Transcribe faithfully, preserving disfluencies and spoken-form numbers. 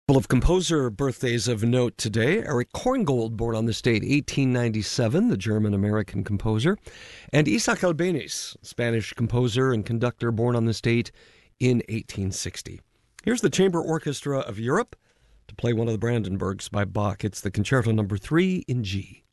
Couple of composer birthdays of note today. Eric Korngold, born on this date, eighteen ninety-seven, the German-American composer. And Isaac Albeniz, Spanish composer and conductor, born on this date in eighteen sixty. Here's the Chamber Orchestra of Europe to play one of the Brandenburgs by Bach. It's the Concerto Number three in G.